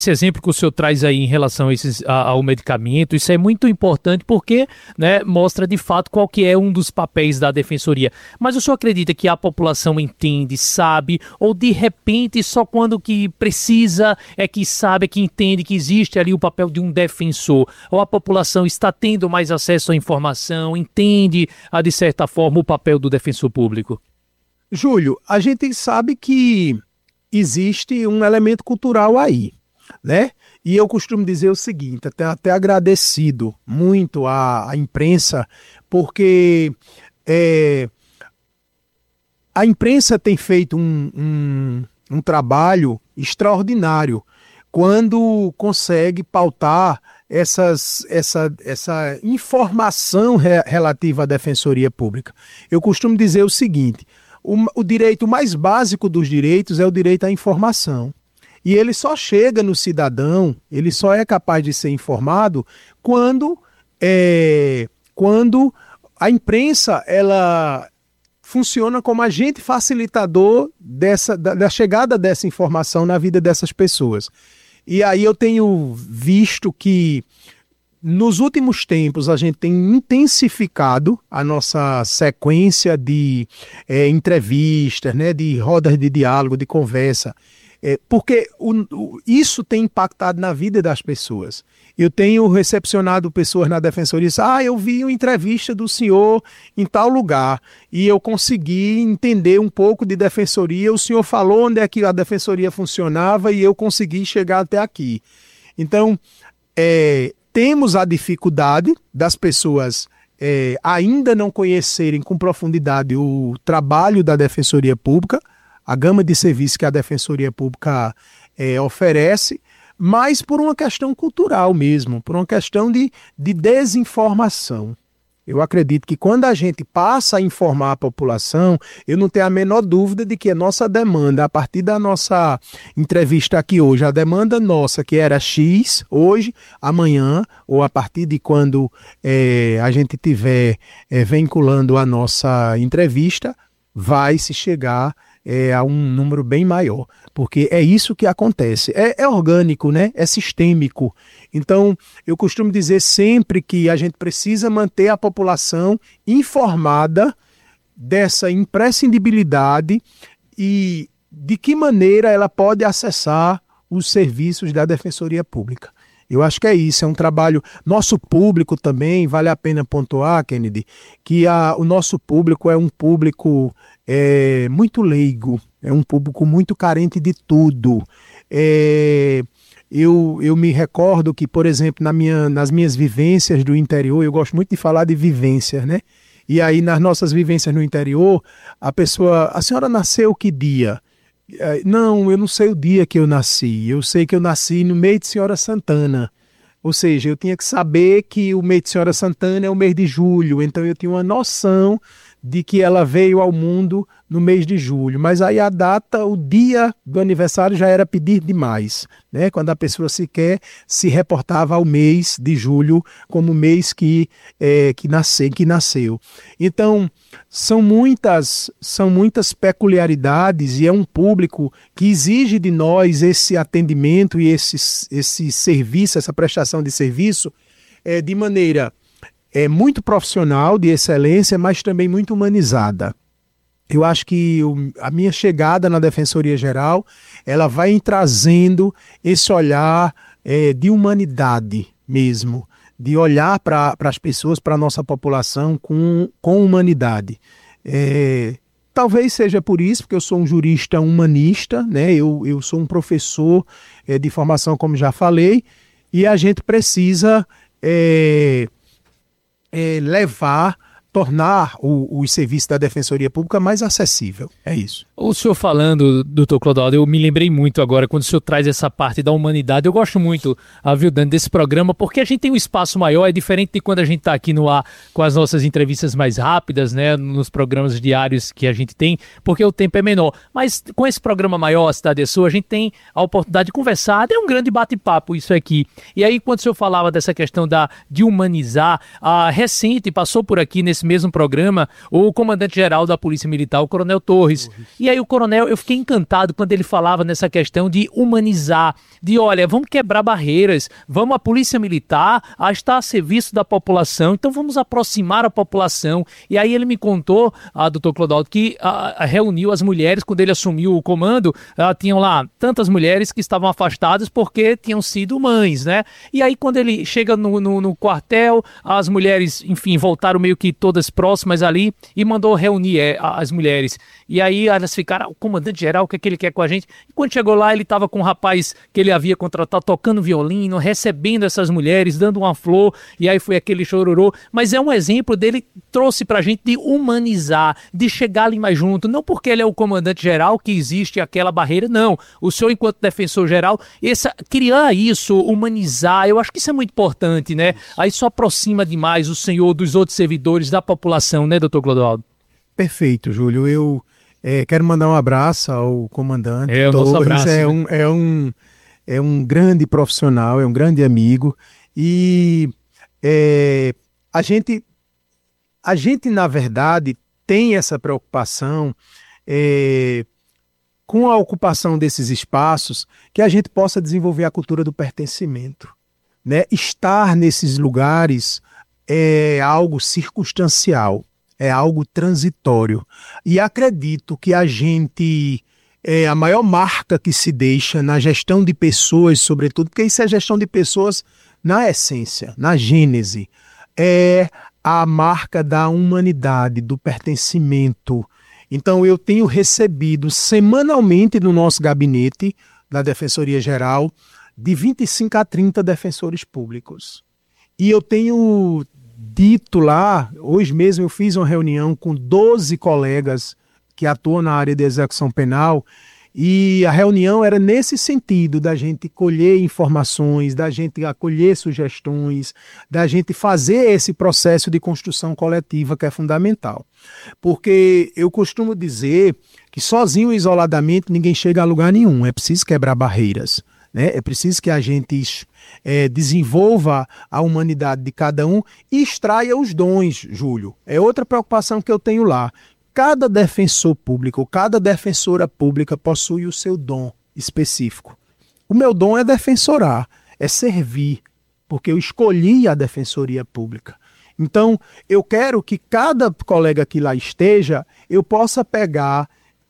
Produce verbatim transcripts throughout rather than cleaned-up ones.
Esse exemplo que o senhor traz aí em relação a esses, a, ao medicamento, isso é muito importante porque, né, mostra de fato qual que é um dos papéis da defensoria. Mas o senhor acredita que a população entende, sabe, ou de repente só quando que precisa é que sabe, é que entende que existe ali o papel de um defensor? Ou a população está tendo mais acesso à informação, entende, a, de certa forma, o papel do defensor público? Júlio, a gente sabe que existe um elemento cultural aí, né? E eu costumo dizer o seguinte, até, até agradecido muito à, à imprensa, porque é, a imprensa tem feito um, um, um trabalho extraordinário quando consegue pautar essas, essa, essa informação re, relativa à defensoria pública. Eu costumo dizer o seguinte, o, o direito mais básico dos direitos é o direito à informação. E ele só chega no cidadão, ele só é capaz de ser informado quando, é, quando a imprensa ela funciona como agente facilitador dessa, da, da chegada dessa informação na vida dessas pessoas. E aí eu tenho visto que nos últimos tempos a gente tem intensificado a nossa sequência de é, entrevistas, né, de rodas de diálogo, de conversa, É, porque o, o, isso tem impactado na vida das pessoas. Eu tenho recepcionado pessoas na defensoria e dizem, ah, eu vi uma entrevista do senhor em tal lugar e eu consegui entender um pouco de defensoria, o senhor falou onde é que a defensoria funcionava e eu consegui chegar até aqui. Então, é, temos a dificuldade das pessoas é, ainda não conhecerem com profundidade o trabalho da defensoria pública, a gama de serviços que a Defensoria Pública é, oferece, mas por uma questão cultural mesmo, por uma questão de, de desinformação. Eu acredito que quando a gente passa a informar a população, eu não tenho a menor dúvida de que a nossa demanda, a partir da nossa entrevista aqui hoje, a demanda nossa que era X, hoje, amanhã, ou a partir de quando é, a gente estiver é, vinculando a nossa entrevista, vai se chegar É, a um número bem maior, porque é isso que acontece, é, é orgânico, né? É sistêmico. Então, eu costumo dizer sempre que a gente precisa manter a população informada dessa imprescindibilidade e de que maneira ela pode acessar os serviços da Defensoria Pública. Eu acho que é isso, é um trabalho, nosso público também, vale a pena pontuar, Kennedy, que a, o nosso público é um público é, muito leigo, é um público muito carente de tudo. É, eu, eu me recordo que, por exemplo, na minha, nas minhas vivências do interior, eu gosto muito de falar de vivências, né? E aí nas nossas vivências no interior, a pessoa, a senhora nasceu que dia? Não, eu não sei o dia que eu nasci, eu sei que eu nasci no mês de Senhora Santana, ou seja, eu tinha que saber que o mês de Senhora Santana é o mês de julho, então eu tinha uma noção de que ela veio ao mundo no mês de julho, mas aí a data, o dia do aniversário já era pedir demais, né? Quando a pessoa sequer se reportava ao mês de julho como mês que, é, que, nasce, que nasceu. Então, são muitas, são muitas peculiaridades e é um público que exige de nós esse atendimento e esse, esse serviço, essa prestação de serviço é, de maneira é, muito profissional, de excelência, mas também muito humanizada. Eu acho que o, a minha chegada na Defensoria Geral, ela vai trazendo esse olhar é, de humanidade mesmo, de olhar para as pessoas, para a nossa população com, com humanidade. É, talvez seja por isso, porque eu sou um jurista humanista, né? eu, eu sou um professor é, de formação, como já falei, e a gente precisa é, é, levar, tornar o, o serviço da Defensoria Pública mais acessível. É isso. O senhor falando, doutor Clodoaldo, eu me lembrei muito agora, quando o senhor traz essa parte da humanidade, eu gosto muito, a viu, Dani, desse programa, porque a gente tem um espaço maior, é diferente de quando a gente está aqui no ar com as nossas entrevistas mais rápidas, né, nos programas diários que a gente tem, porque o tempo é menor. Mas com esse programa maior, a Cidade é Sua, a gente tem a oportunidade de conversar, é um grande bate-papo isso aqui. E aí, quando o senhor falava dessa questão da, de humanizar, a recente passou por aqui nesse nesse mesmo programa o comandante-geral da Polícia Militar, o Coronel Torres. Torres. E aí o coronel, eu fiquei encantado quando ele falava nessa questão de humanizar, de olha, vamos quebrar barreiras, vamos a Polícia Militar a estar a serviço da população, então vamos aproximar a população. E aí ele me contou, a doutor Clodoaldo, que a, a reuniu as mulheres, quando ele assumiu o comando, a, tinham lá tantas mulheres que estavam afastadas porque tinham sido mães, né? E aí quando ele chega no, no, no quartel, as mulheres, enfim, voltaram meio que todas próximas ali e mandou reunir é, as mulheres. E aí elas ficaram, o comandante-geral, o que é que ele quer com a gente? E quando chegou lá, ele estava com um rapaz que ele havia contratado, tocando violino, recebendo essas mulheres, dando uma flor, e aí foi aquele chororô. Mas é um exemplo dele, trouxe pra gente de humanizar, de chegar ali mais junto, não porque ele é o comandante-geral que existe aquela barreira, não. O senhor, enquanto defensor-geral, essa, criar isso, humanizar, eu acho que isso é muito importante, né? Aí só aproxima demais o senhor dos outros servidores, da população, né, doutor Clodoaldo? Perfeito, Júlio. Eu é, quero mandar um abraço ao comandante. É, o nosso abraço. É um, é, um, é um grande profissional, é um grande amigo. E é, a gente, a gente, na verdade, tem essa preocupação é, com a ocupação desses espaços, que a gente possa desenvolver a cultura do pertencimento, né? Estar nesses lugares é algo circunstancial, é algo transitório. E acredito que a gente, é, a maior marca que se deixa na gestão de pessoas, sobretudo, porque isso é gestão de pessoas na essência, na gênese, é a marca da humanidade, do pertencimento. Então eu tenho recebido semanalmente no nosso gabinete da Defensoria Geral de vinte e cinco a trinta defensores públicos. E eu tenho dito lá, hoje mesmo eu fiz uma reunião com doze colegas que atuam na área de execução penal, e a reunião era nesse sentido, da gente colher informações, da gente acolher sugestões, da gente fazer esse processo de construção coletiva que é fundamental. Porque eu costumo dizer que sozinho, isoladamente, ninguém chega a lugar nenhum, é preciso quebrar barreiras. Né? É preciso que a gente é, desenvolva a humanidade de cada um e extraia os dons, Júlio. É outra preocupação que eu tenho lá. Cada defensor público, cada defensora pública possui o seu dom específico. O meu dom é defensorar, é servir, porque eu escolhi a defensoria pública. Então, eu quero que cada colega que lá esteja, eu possa pegar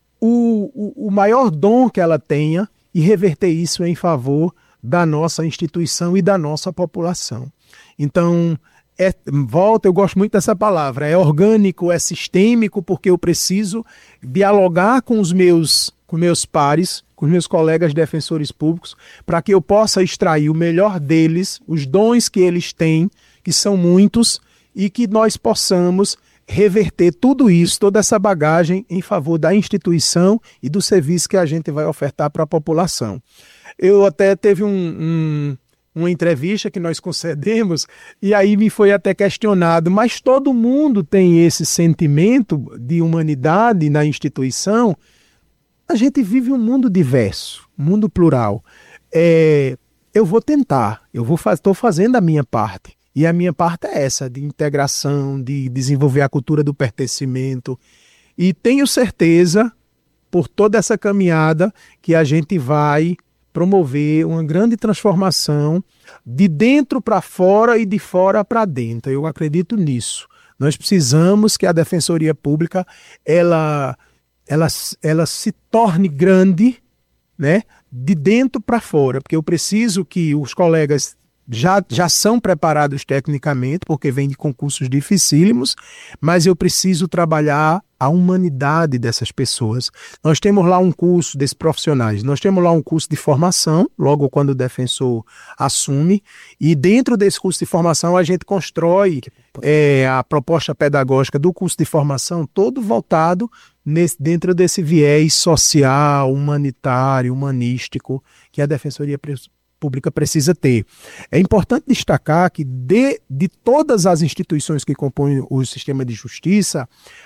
o, o, o maior dom que ela tenha e reverter isso em favor da nossa instituição e da nossa população. Então, é, volta, eu gosto muito dessa palavra, é orgânico, é sistêmico, porque eu preciso dialogar com os meus, com meus pares, com os meus colegas defensores públicos, para que eu possa extrair o melhor deles, os dons que eles têm, que são muitos, e que nós possamos reverter tudo isso, toda essa bagagem em favor da instituição e do serviço que a gente vai ofertar para a população. Eu até teve um, um, uma entrevista que nós concedemos e aí me foi até questionado, mas todo mundo tem esse sentimento de humanidade na instituição? A gente vive um mundo diverso, um mundo plural. É, eu vou tentar, eu vou faz, estou fazendo a minha parte. E a minha parte é essa, de integração, de desenvolver a cultura do pertencimento. E tenho certeza, por toda essa caminhada, que a gente vai promover uma grande transformação de dentro para fora e de fora para dentro. Eu acredito nisso. Nós precisamos que a Defensoria Pública ela, ela, ela se torne grande, né, de dentro para fora, porque eu preciso que os colegas Já, já são preparados tecnicamente, porque vêm de concursos dificílimos, mas eu preciso trabalhar a humanidade dessas pessoas. Nós temos lá um curso desses profissionais, nós temos lá um curso de formação, logo quando o defensor assume, e dentro desse curso de formação a gente constrói é, a proposta pedagógica do curso de formação, todo voltado nesse, dentro desse viés social, humanitário, humanístico, que a Defensoria Pública precisa ter. É importante destacar que de, de todas as instituições que compõem o sistema de justiça,